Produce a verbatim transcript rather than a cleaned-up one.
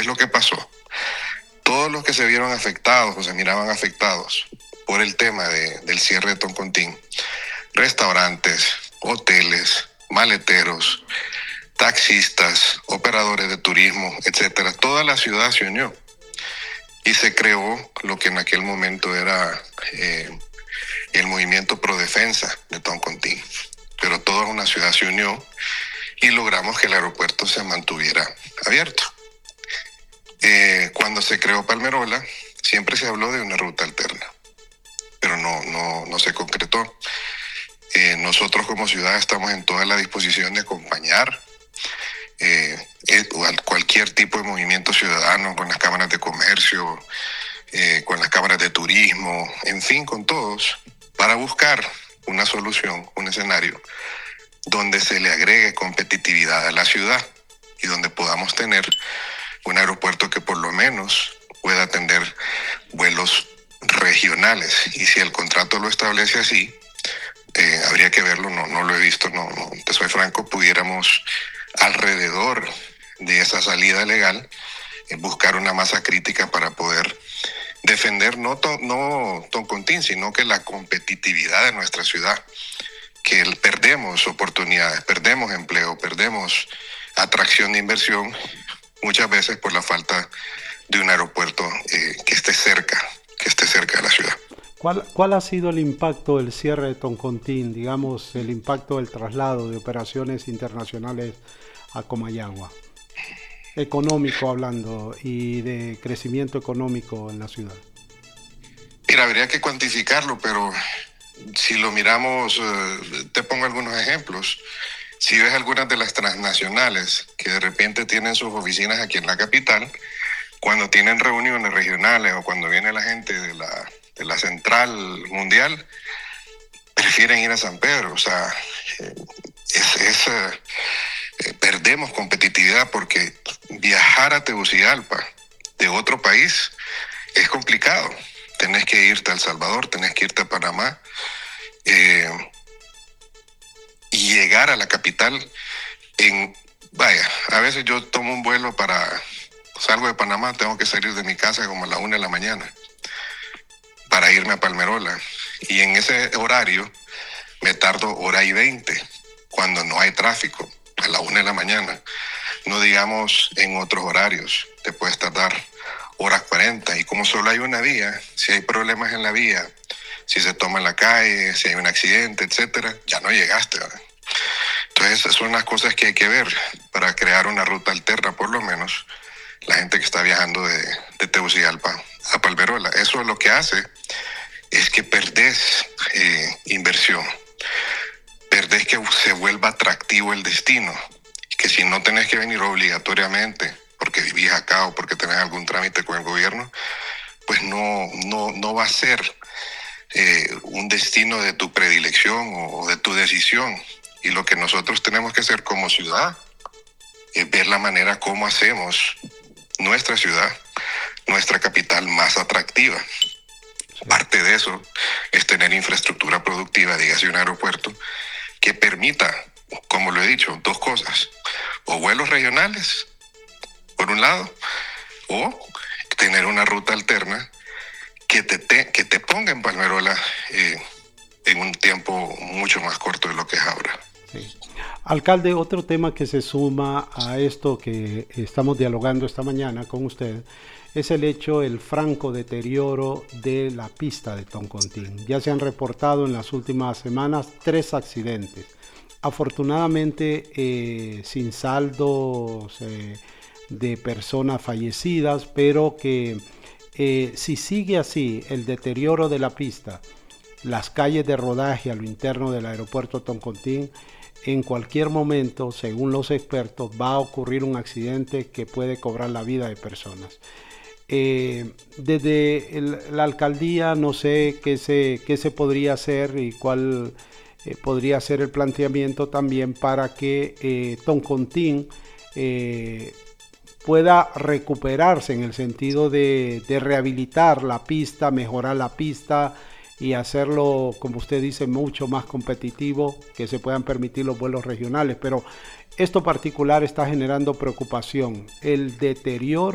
es lo que pasó? Todos los que se vieron afectados o se miraban afectados por el tema de, del cierre de Toncontín, restaurantes, hoteles, maleteros, taxistas, operadores de turismo, etcétera, toda la ciudad se unió y se creó lo que en aquel momento era eh, el movimiento pro defensa de Toncontín. Pero toda una ciudad se unió y logramos que el aeropuerto se mantuviera abierto. Eh, cuando se creó Palmerola, siempre se habló de una ruta alterna, pero no, no, no se concretó. Eh, nosotros como ciudad estamos en toda la disposición de acompañar eh, cualquier tipo de movimiento ciudadano con las cámaras de comercio, eh, con las cámaras de turismo, en fin, con todos, para buscar una solución, un escenario donde se le agregue competitividad a la ciudad y donde podamos tener un aeropuerto que por lo menos pueda atender vuelos regionales. Y si el contrato lo establece así, eh, habría que verlo, no, no lo he visto, no, no, te soy franco, pudiéramos alrededor de esa salida legal eh, buscar una masa crítica para poder defender no, to, no Toncontín, sino que la competitividad de nuestra ciudad, que perdemos oportunidades, perdemos empleo, perdemos atracción de inversión, muchas veces por la falta de un aeropuerto eh, que esté cerca, que esté cerca de la ciudad. ¿Cuál, ¿Cuál ha sido el impacto del cierre de Toncontín, digamos, el impacto del traslado de operaciones internacionales a Comayagua? Económico hablando y de crecimiento económico en la ciudad. Mira, habría que cuantificarlo, pero si lo miramos, eh, te pongo algunos ejemplos. Si ves algunas de las transnacionales que de repente tienen sus oficinas aquí en la capital, cuando tienen reuniones regionales o cuando viene la gente de la, de la central mundial, prefieren ir a San Pedro. O sea, es, es, eh, perdemos competitividad porque viajar a Tegucigalpa de otro país es complicado. Tenés que irte a El Salvador, tenés que irte a Panamá. Eh, y llegar a la capital en, vaya, a veces yo tomo un vuelo para, salgo de Panamá, tengo que salir de mi casa como a la una de la mañana para irme a Palmerola. Y en ese horario me tardo hora y veinte cuando no hay tráfico, a la una de la mañana. No digamos en otros horarios, te puedes tardar horas cuarenta. Y como solo hay una vía, si hay problemas en la vía, si se toma en la calle, si hay un accidente, etcétera, ya no llegaste, ¿verdad? Entonces, esas son las cosas que hay que ver para crear una ruta alterna, por lo menos, la gente que está viajando de, de Tegucigalpa a Palmerola. Eso lo que hace es que perdés eh, inversión, perdés que se vuelva atractivo el destino, que si no tenés que venir obligatoriamente porque vivís acá o porque tenés algún trámite con el gobierno, pues no, no, no va a ser eh, un destino de tu predilección o de tu decisión. Y lo que nosotros tenemos que hacer como ciudad es ver la manera como hacemos nuestra ciudad, nuestra capital más atractiva. Parte de eso es tener infraestructura productiva, dígase un aeropuerto, que permita, como lo he dicho, dos cosas: o vuelos regionales, por un lado, o tener una ruta alterna que te, te, que te ponga en Palmerola eh, en un tiempo mucho más corto de lo que es ahora. Sí. Alcalde, otro tema que se suma a esto que estamos dialogando esta mañana con usted es el hecho, el franco deterioro de la pista de Toncontín. Ya se han reportado en las últimas semanas tres accidentes. Afortunadamente eh, sin saldos eh, de personas fallecidas, pero que eh, si sigue así el deterioro de la pista, las calles de rodaje a lo interno del aeropuerto Toncontín, en cualquier momento, según los expertos, va a ocurrir un accidente que puede cobrar la vida de personas. Eh, desde el, la alcaldía no sé qué se, qué se podría hacer y cuál eh, podría ser el planteamiento también para que eh, Toncontín eh, pueda recuperarse en el sentido de, de rehabilitar la pista, mejorar la pista y hacerlo, como usted dice, mucho más competitivo, que se puedan permitir los vuelos regionales. Pero esto particular está generando preocupación, el deterioro